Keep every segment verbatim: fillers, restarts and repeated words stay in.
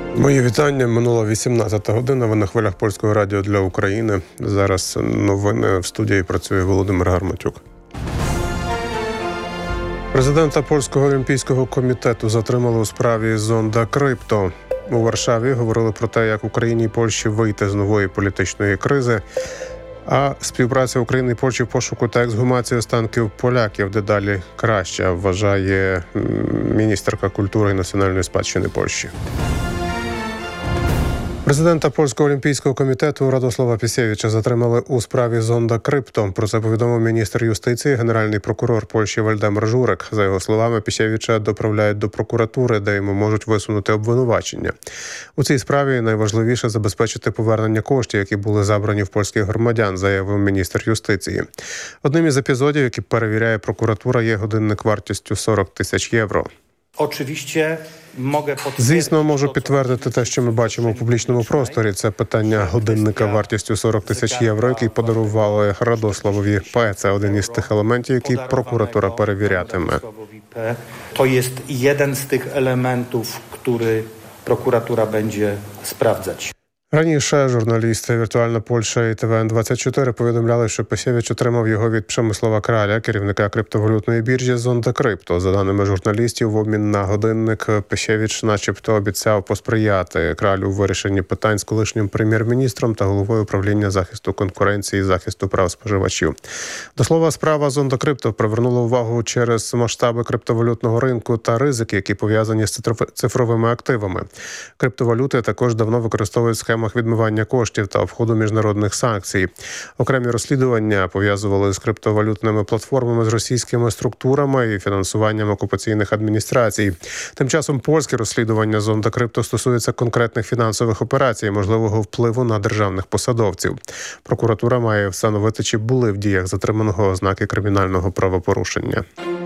Мої вітання. Минула вісімнадцята година. Ви на хвилях Польського радіо для України. Зараз новини. В студії працює Володимир Гарматюк. Президента Польського олімпійського комітету затримали у справі Зонда Крипто. У Варшаві говорили про те, як Україні і Польщі вийти з нової політичної кризи. А співпраця України і Польщі в пошуку та ексгумації останків поляків дедалі краща, вважає міністерка культури і національної спадщини Польщі. Президента Польського олімпійського комітету Радослава Пісєвіча затримали у справі Зонда Крипто. Про це повідомив міністр юстиції, генеральний прокурор Польщі Вальдемар Журек. За його словами, Пісєвіча доправляють до прокуратури, де йому можуть висунути обвинувачення. У цій справі найважливіше забезпечити повернення коштів, які були забрані в польських громадян, заявив міністр юстиції. Одним із епізодів, які перевіряє прокуратура, є годинник вартістю сорок тисяч євро. Звісно, можу підтвердити те, що ми бачимо в публічному просторі. Це питання годинника вартістю сорок тисяч євро, який подарували Радославові П. Це один із тих елементів, які прокуратура перевірятиме. To jest jeden z tych elementów, który prokuratura będzie sprawdzać. Раніше журналісти «Віртуальна Польща» і Т В Н двадцять чотири повідомляли, що Пісєвіч отримав його від Przemysława Краля, керівника криптовалютної біржі Зонда Крипто. За даними журналістів, в обмін на годинник Пісєвіч начебто обіцяв посприяти Кралю у вирішенні питань з колишнім прем'єр-міністром та головою управління захисту конкуренції і захисту прав споживачів. До слова, справа Зонда Крипто привернула увагу через масштаби криптовалютного ринку та ризики, які пов'язані з цифровими активами. Криптовалюти також давно використовують схеми відмивання коштів та обходу міжнародних санкцій. Окремі розслідування пов'язували з криптовалютними платформами з російськими структурами і фінансуванням окупаційних адміністрацій. Тим часом польське розслідування Зонда Крипто стосується конкретних фінансових операцій, можливого впливу на державних посадовців. Прокуратура має встановити, чи були в діях затриманого ознаки кримінального правопорушення.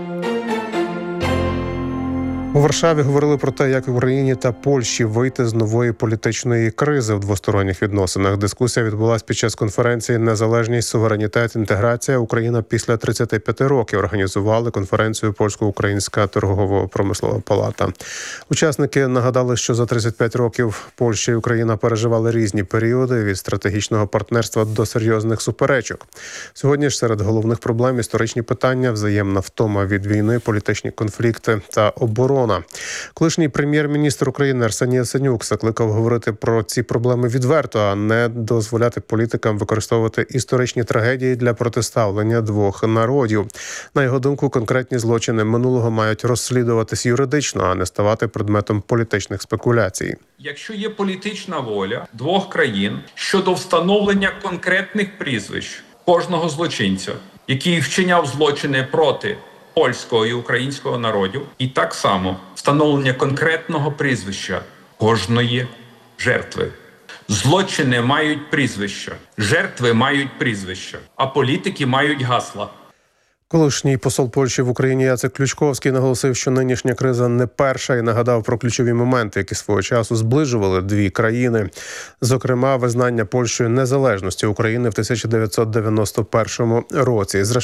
У Варшаві говорили про те, як в Україні та Польщі вийти з нової політичної кризи в двосторонніх відносинах. Дискусія відбулася під час конференції «Незалежність, суверенітет, інтеграція. Україна після тридцяти п'яти років». Організували конференцію Польсько-Українська торгово-промислова палата. Учасники нагадали, що за тридцять п'ять років Польща і Україна переживали різні періоди від стратегічного партнерства до серйозних суперечок. Сьогодні ж серед головних проблем історичні питання, взаємна втома від війни, політичні конфлікти та оборона. Колишній прем'єр-міністр України Арсеній Яценюк закликав говорити про ці проблеми відверто, а не дозволяти політикам використовувати історичні трагедії для протиставлення двох народів. На його думку, конкретні злочини минулого мають розслідуватись юридично, а не ставати предметом політичних спекуляцій. Якщо є політична воля двох країн щодо встановлення конкретних прізвищ кожного злочинця, який вчиняв злочини проти польського і українського народів, і так само встановлення конкретного прізвища кожної жертви. Злочини мають прізвища, жертви мають прізвища, а політики мають гасла. Колишній посол Польщі в Україні Яцек Ключковський наголосив, що нинішня криза не перша, і нагадав про ключові моменти, які свого часу зближували дві країни. Зокрема, визнання Польщею незалежності України в тисяча дев'ятсот дев'яносто першому році.